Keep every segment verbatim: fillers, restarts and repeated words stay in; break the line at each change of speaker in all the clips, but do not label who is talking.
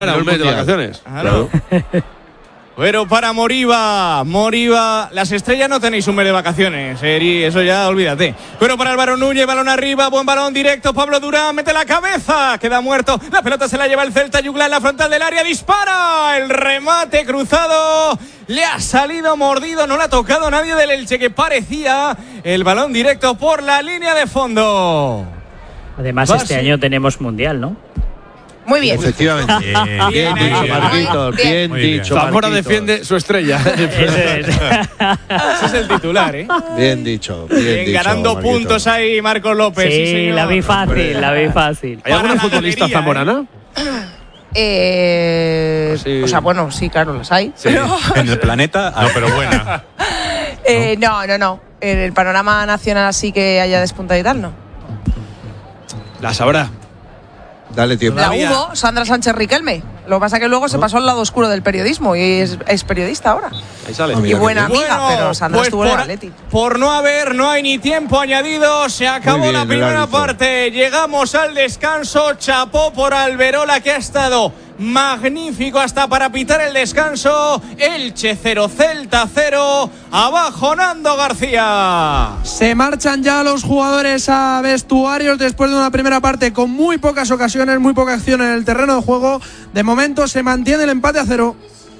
Era un mes de vacaciones.
Claro. Pero para Moriba, Moriba, las estrellas no tenéis un mes de vacaciones, Eri, eso ya olvídate. Pero para Álvaro Núñez, balón arriba, buen balón directo, Pablo Durán, mete la cabeza, queda muerto, la pelota se la lleva el Celta, Yugla en la frontal del área, dispara, el remate cruzado, le ha salido mordido, no le ha tocado nadie del Elche, que parecía el balón directo por la línea de fondo.
Además,
Basi.
este año tenemos Mundial, ¿no?
Muy bien.
Efectivamente.
Bien,
Bien
bien,
dicho,
bien.
Marquitos.
Bien.
Bien
Muy bien.
dicho,
Zamora
Marquitos.
defiende su estrella.
Eso es.
Ese es el titular, ¿eh?
Bien dicho. Bien,
Bien,
dicho,
ganando
Marquitos.
puntos ahí Marcos López.
Sí,
señor.
la vi fácil, la vi fácil.
¿Hay alguna
Para la
futbolista
galería,
zamorana?
Eh,
Así.
O sea, bueno, sí, claro, las hay.
Sí, en el planeta. No, pero buena.
Eh, no, no, no. En el panorama nacional así que haya despuntado y tal, no.
La sabrá.
Dale tiempo.
La
Todavía.
hubo, Sandra Sánchez Riquelme. Lo que pasa es que luego se pasó al lado oscuro del periodismo y es, es periodista ahora.
Ahí sale.
Ah,
Y
mira qué
buena
bien.
amiga, pero Sandra
pues
estuvo en el
por,
Atleti.
por no haber, no hay ni tiempo añadido. Se acabó
Muy bien,
la
el
primera
árbitro.
parte. Llegamos al descanso. Chapó por Alberola, que ha estado magnífico hasta para pitar el descanso. Elche cero, Celta cero. Abajo Nando García.
Se marchan ya los jugadores a vestuarios después de una primera parte con muy pocas ocasiones, muy poca acción en el terreno de juego. De momento se mantiene el empate a cero.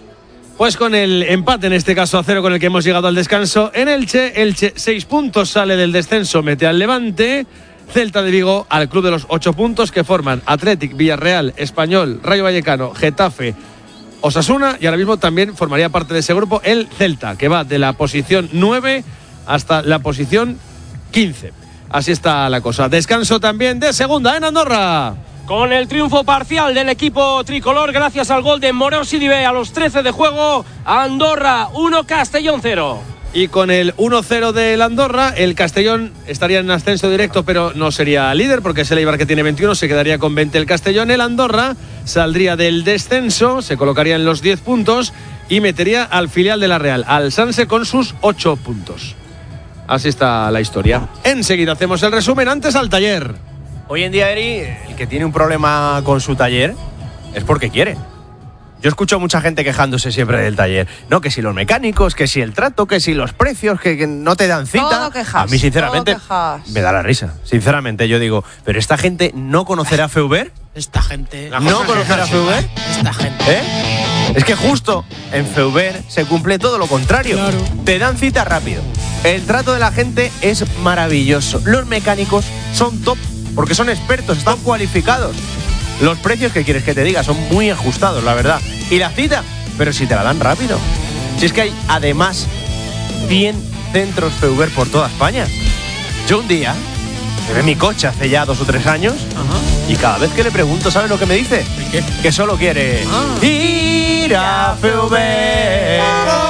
Pues con el empate, en este caso a cero, con el que hemos llegado al descanso en Elche. Elche, seis puntos, sale del descenso, mete al Levante. Celta de Vigo al club de los ocho puntos, que forman Athletic, Villarreal, Español, Rayo Vallecano, Getafe, Osasuna, y ahora mismo también formaría parte de ese grupo el Celta, que va de la posición nueve hasta la posición quince. Así está la cosa. Descanso también de segunda en Andorra.
Con el triunfo parcial del equipo tricolor gracias al gol de Morón Sidibe a los trece de juego, Andorra uno, Castellón cero.
Y con el uno cero del Andorra, el Castellón estaría en ascenso directo, pero no sería líder, porque es el Eibar que tiene veintiuno, se quedaría con veinte el Castellón. El Andorra saldría del descenso, se colocaría en los diez puntos y metería al filial de la Real, al Sanse, con sus ocho puntos. Así está la historia. Enseguida hacemos el resumen, antes al taller.
Hoy en día, Eri, el que tiene un problema con su taller es porque quiere. Yo escucho a mucha gente quejándose siempre del taller. No, que si los mecánicos, que si el trato, que si los precios, que, que no te dan cita.
Todo quejas,
a mí, sinceramente,
todo quejas.
me da la risa. Sinceramente, yo digo, ¿pero esta gente no conocerá Feuber?
Esta gente.
¿No conocerá Feuber?
Esta gente.
¿Eh? Es que justo en Feuber se cumple todo lo contrario.
Claro.
Te dan cita rápido. El trato de la gente es maravilloso. Los mecánicos son top, porque son expertos, están cualificados. Los precios, que quieres que te diga, son muy ajustados, la verdad. Y la cita, pero si te la dan rápido. Si es que hay, además, cien centros Feuber por toda España. Yo un día llevé mi coche hace ya dos o tres años.
Ajá.
Y cada vez que le pregunto, ¿sabes lo que me dice?
¿Qué?
Que solo quiere
Ah.
ir a Feuber.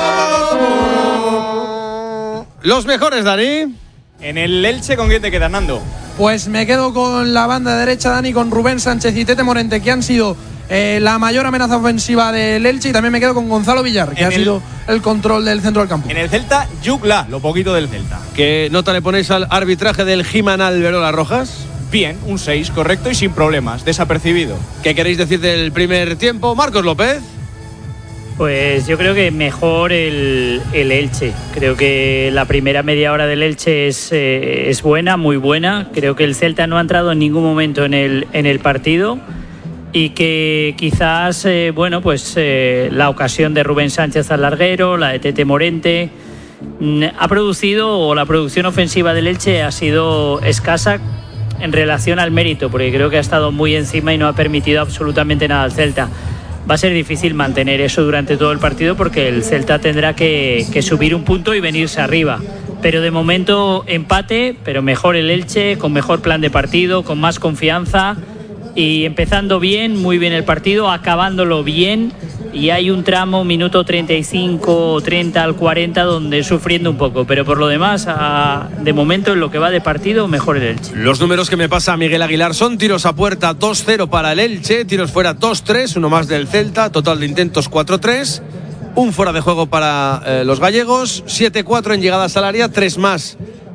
Los mejores, Dani.
En el Elche, ¿con quién te quedas, Nando?
Pues me quedo con la banda derecha, Dani, con Rubén Sánchez y Tete Morente, que han sido eh, la mayor amenaza ofensiva del Elche, y también me quedo con Gonzalo Villar, que
En
ha
el-
sido el control del centro del campo.
En el Celta, Yugla, lo poquito del Celta.
¿Qué nota le ponéis al arbitraje del Giman Alberola Rojas?
Bien, un seis, correcto y sin problemas, desapercibido.
¿Qué queréis decir del primer tiempo? Marcos López.
Pues yo creo que mejor el, el Elche. Creo que la primera media hora del Elche es, eh, es buena, muy buena. Creo que el Celta no ha entrado en ningún momento en el, en el partido y que quizás, eh, bueno, pues eh, la ocasión de Rubén Sánchez al larguero, la de Tete Morente, mm, ha producido, o la producción ofensiva del Elche ha sido escasa en relación al mérito, porque creo que ha estado muy encima y no ha permitido absolutamente nada al Celta. Va a ser difícil mantener eso durante todo el partido, porque el Celta tendrá que, que subir un punto y venirse arriba. Pero de momento empate, pero mejor el Elche, con mejor plan de partido, con más confianza y empezando bien, muy bien el partido, acabándolo bien. Y hay un tramo, minuto treinta y cinco, treinta al cuarenta, donde sufriendo un poco. Pero por lo demás, a, de momento en lo que va de partido, mejor el Elche.
Los números que me pasa Miguel Aguilar son: tiros a puerta dos cero para el Elche, tiros fuera dos tres, uno más del Celta, total de intentos cuatro tres, un fuera de juego para eh, los gallegos, siete cuatro en llegadas al área, tres más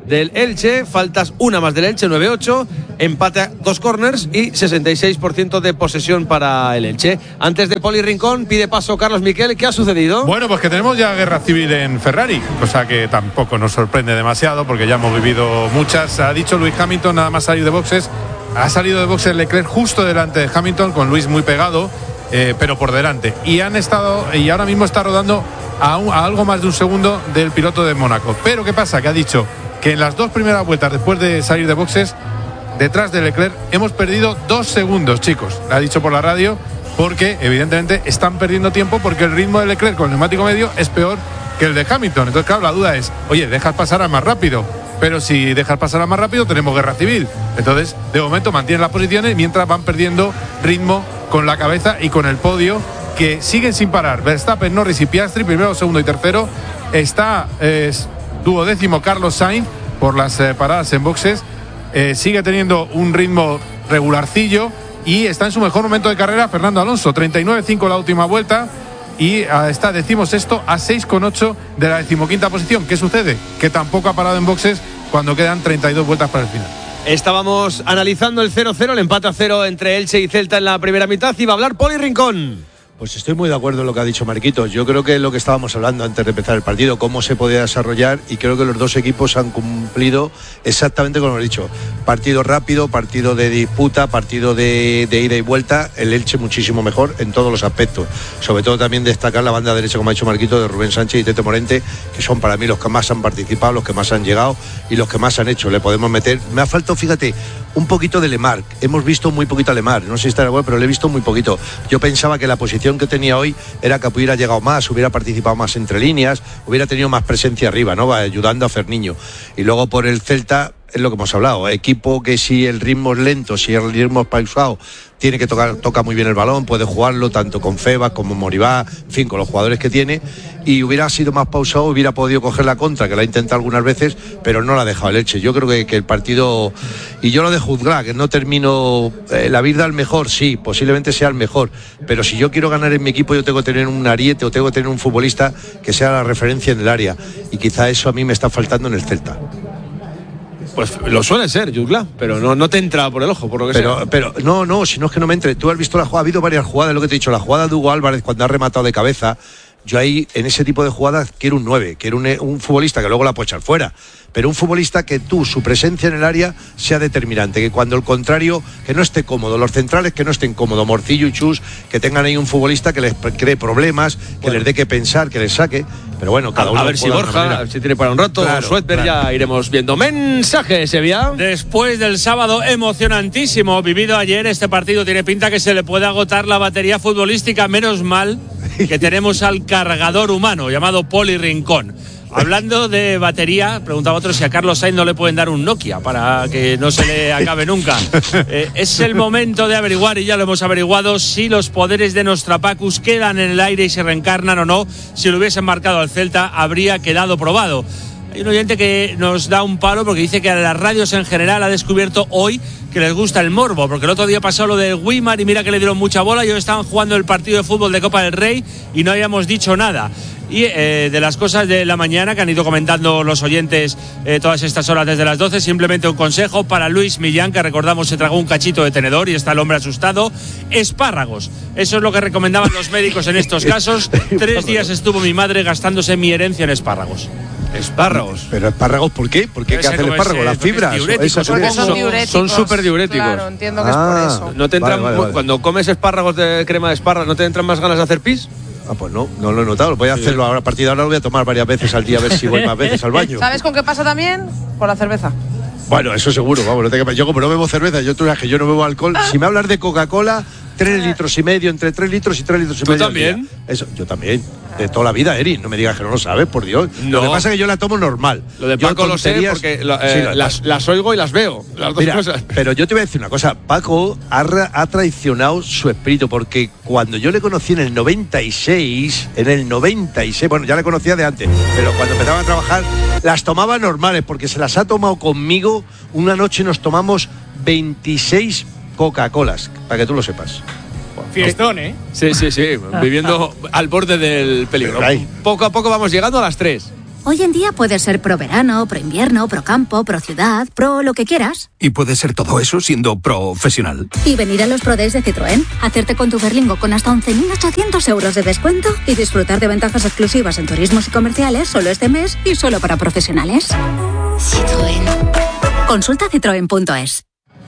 del Elche, faltas una más del Elche, nueve ocho, empate a dos corners y sesenta y seis por ciento de posesión para el Elche. Antes de Poli Rincón, pide paso Carlos Miquel. ¿Qué ha sucedido?
Bueno, pues que tenemos ya guerra civil en Ferrari, cosa que tampoco nos sorprende demasiado porque ya hemos vivido muchas. Ha dicho Lewis Hamilton nada más salir de boxes, ha salido de boxes Leclerc justo delante de Hamilton, con Luis muy pegado, eh, pero por delante. Y han estado, y ahora mismo está rodando a, un, a algo más de un segundo del piloto de Mónaco. Pero ¿qué pasa? Que ha dicho que en las dos primeras vueltas después de salir de boxes, detrás de Leclerc, hemos perdido dos segundos, chicos. Lo ha dicho por la radio, porque evidentemente están perdiendo tiempo porque el ritmo de Leclerc con el neumático medio es peor que el de Hamilton. Entonces, claro, la duda es, oye, dejas pasar a más rápido. Pero si dejas pasar a más rápido, tenemos guerra civil. Entonces, de momento mantienen las posiciones mientras van perdiendo ritmo con la cabeza y con el podio, que siguen sin parar. Verstappen, Norris y Piastri, primero, segundo y tercero. Está eh, duodécimo Carlos Sainz por las eh, paradas en boxes. Eh, sigue teniendo un ritmo regularcillo y está en su mejor momento de carrera Fernando Alonso, treinta y nueve cinco la última vuelta y uh, está decimosexto a seis coma ocho de la decimoquinta posición. ¿Qué sucede? Que tampoco ha parado en boxes cuando quedan treinta y dos vueltas para el final.
Estábamos analizando el cero cero, el empate a cero entre Elche y Celta en la primera mitad, y va a hablar Poli Rincón.
Pues estoy muy de acuerdo en lo que ha dicho Marquitos. Yo creo que es lo que estábamos hablando antes de empezar el partido, cómo se podía desarrollar, y creo que los dos equipos han cumplido exactamente como lo he dicho. Partido rápido, partido de disputa, partido de, de ida y vuelta. El Elche muchísimo mejor en todos los aspectos. Sobre todo también destacar la banda derecha, como ha dicho Marquitos, de Rubén Sánchez y Tete Morente, que son para mí los que más han participado, los que más han llegado y los que más han hecho. Le podemos meter. Me ha faltado, fíjate, un poquito de Lemar. Hemos visto muy poquito a Lemar. No sé si está de acuerdo, pero le he visto muy poquito. Yo pensaba que la posición que tenía hoy era que hubiera llegado más, hubiera participado más entre líneas, hubiera tenido más presencia arriba, ¿no? Ayudando a Ferniño. Y luego por el Celta, es lo que hemos hablado, equipo que si el ritmo es lento, si el ritmo es pausado, tiene que tocar, toca muy bien el balón, puede jugarlo tanto con Febas como Moribá, en fin, con los jugadores que tiene, y hubiera sido más pausado, hubiera podido coger la contra, que la ha intentado algunas veces, pero no la ha dejado el Elche. Yo creo que, que el partido, y yo lo de juzgar, que no termino, eh, la vida al mejor, sí, posiblemente sea el mejor, pero si yo quiero ganar en mi equipo, yo tengo que tener un ariete o tengo que tener un futbolista que sea la referencia en el área, y quizá eso a mí me está faltando en el Celta.
Pues lo suele ser, Jutgla, pero no, no te entra por el ojo, por lo que
pero,
sea.
Pero no, no, si no es que no me entre. Tú has visto la jugada, ha habido varias jugadas, lo que te he dicho, la jugada de Hugo Álvarez cuando ha rematado de cabeza. Yo ahí, en ese tipo de jugadas, quiero un nueve, quiero un, un futbolista que luego la puede echar fuera, pero un futbolista que tú, su presencia en el área sea determinante, que cuando el contrario, que no esté cómodo, los centrales que no estén cómodos, Morcillo y Chus, que tengan ahí un futbolista que les cree problemas, que bueno, les dé que pensar, que les saque, pero bueno, cada
a,
uno.
A ver si Borja, a ver si tiene para un rato,
claro,
Suetber, claro. Ya iremos viendo. Mensaje, Sevilla.
Después del sábado emocionantísimo vivido ayer, este partido tiene pinta que se le puede agotar la batería futbolística, menos mal que tenemos al cargador humano llamado Poli Rincón. Hablando de batería, preguntaba otro si a Carlos Sainz no le pueden dar un Nokia para que no se le acabe nunca. Eh, es el momento de averiguar, y ya lo hemos averiguado, si los poderes de Nostrapacus quedan en el aire y se reencarnan o no. Si lo hubiesen marcado al Celta, habría quedado probado. Hay un oyente que nos da un palo porque dice que a las radios en general ha descubierto hoy que les gusta el morbo, porque el otro día pasó lo del Weimar y mira que le dieron mucha bola y hoy estaban jugando el partido de fútbol de Copa del Rey y no habíamos dicho nada. Y eh, de las cosas de la mañana que han ido comentando los oyentes eh, todas estas horas desde las doce, simplemente un consejo para Luis Millán, que recordamos se tragó un cachito de tenedor y está el hombre asustado. Espárragos, eso es lo que recomendaban los médicos en estos casos. Tres días estuvo mi madre gastándose mi herencia en espárragos.
Espárragos.
Pero espárragos, ¿por qué? ¿Por qué? ¿Qué hace el espárrago? ¿Las fibras?
Son
súper diuréticos.
Claro, entiendo que ah, es por eso.
¿No te entran, vale, vale, vale. Cuando comes espárragos de crema de espárragos, ¿no te entran más ganas de hacer pis?
Ah, pues no, no lo he notado. Voy a sí. hacerlo ahora. A partir de ahora lo voy a tomar varias veces al día, a ver si voy más veces al baño.
¿Sabes con qué pasa también? Con la cerveza.
Bueno, eso seguro, vamos. No te... Yo como no bebo cerveza, yo tú sabes que yo no bebo alcohol. Si me hablas de Coca-Cola, tres litros y medio, entre tres litros y tres litros y
¿Tú
medio.
¿Tú también?
Eso, yo también. De toda la vida, Eri. No me digas que no lo sabes, por Dios.
No.
Lo que pasa es que yo la tomo normal.
Lo de Paco lo sé porque lo, eh, sí, lo, las, las oigo y las veo. Las dos
mira,
cosas.
Pero yo te voy a decir una cosa. Paco ha, ha traicionado su espíritu, porque cuando yo le conocí en el noventa y seis, en el noventa y seis, bueno, ya le conocía de antes, pero cuando empezaba a trabajar, las tomaba normales, porque se las ha tomado conmigo. Una noche nos tomamos veintiséis Coca-Colas, para que tú lo sepas.
Fiestón, ¿eh?
Sí, sí, sí. Viviendo al borde del peligro. Poco a poco vamos llegando a las tres.
Hoy en día puedes ser pro verano, pro invierno, pro campo, pro ciudad, pro lo que quieras.
Y puedes ser todo eso siendo profesional.
Y venir a los Pro Days de Citroën, hacerte con tu Berlingo con hasta once mil ochocientos euros de descuento y disfrutar de ventajas exclusivas en turismos y comerciales solo este mes y solo para profesionales. Citroën. Consulta citroen punto es.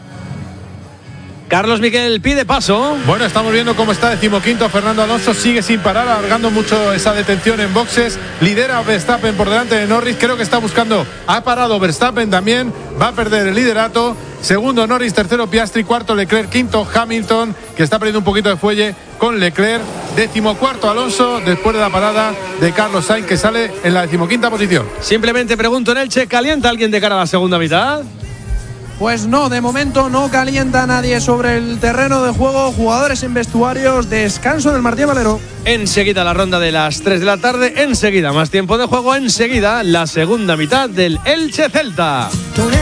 Carlos Miquel pide paso.
Bueno, estamos viendo cómo está decimoquinto Fernando Alonso, sigue sin parar, alargando mucho esa detención en boxes, lidera Verstappen por delante de Norris, creo que está buscando, ha parado Verstappen también, va a perder el liderato, segundo Norris, tercero Piastri, cuarto Leclerc, quinto Hamilton, que está perdiendo un poquito de fuelle con Leclerc, decimocuarto Alonso, después de la parada de Carlos Sainz, que sale en la decimoquinta posición.
Simplemente pregunto en Elche, ¿calienta alguien de cara a la segunda mitad?
Pues no, de momento no calienta nadie sobre el terreno de juego. Jugadores en vestuarios, descanso del Martín Valero.
Enseguida la ronda de las tres de la tarde, enseguida más tiempo de juego, enseguida la segunda mitad del Elche Celta.